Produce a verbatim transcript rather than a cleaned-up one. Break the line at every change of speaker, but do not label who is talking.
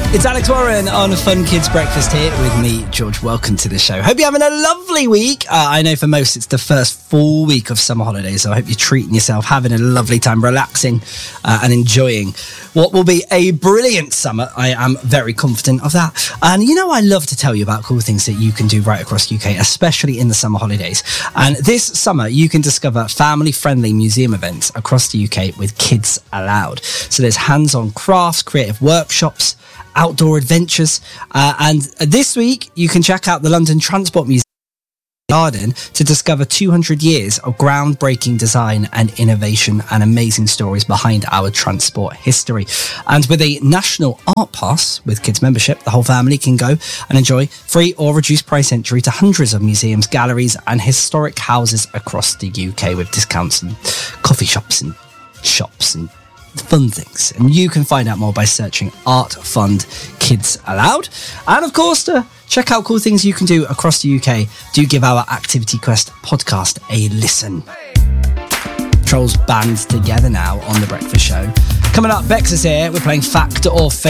It's Alex Warren on Fun Kids Breakfast here with me, George. Welcome to the show. Hope you're having a lovely week. Uh, I know for most it's the first full week of summer holidays, so I hope you're treating yourself, having a lovely time, relaxing uh, and enjoying what will be a brilliant summer. I am very confident of that. And you know, I love to tell you about cool things that you can do right across the U K, especially in the summer holidays. And this summer, you can discover family-friendly museum events across the U K with Kids Allowed. So there's hands-on crafts, creative workshops, outdoor adventures, uh, and this week you can check out the London Transport Museum Garden to discover two hundred years of groundbreaking design and innovation and amazing stories behind our transport history. And with a national art pass with kids membership, the whole family can go and enjoy free or reduced price entry to hundreds of museums, galleries and historic houses across the U K with discounts and coffee shops and shops and fun things. And you can find out more by searching Art Fund Kids Allowed. And of course, to check out cool things you can do across the U K, do give our Activity Quest podcast a listen. Trolls band together now on The Breakfast Show. Coming up, Bex is here. We're playing Fact or Fake.